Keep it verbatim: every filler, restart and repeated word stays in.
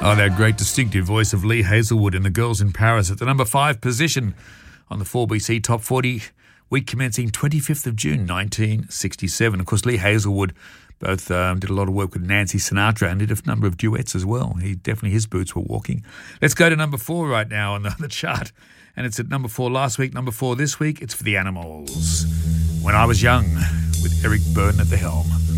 Oh, that great distinctive voice of Lee Hazelwood in The Girls in Paris at the number five position on the four B C Top forty, week commencing twenty-fifth of June nineteen sixty-seven. Of course, Lee Hazelwood both um, did a lot of work with Nancy Sinatra and did a number of duets as well. He definitely, his boots were walking. Let's go to number four right now on the, the chart. And it's at number four last week, number four this week. It's for The Animals. When I Was Young, with Eric Burdon at the helm.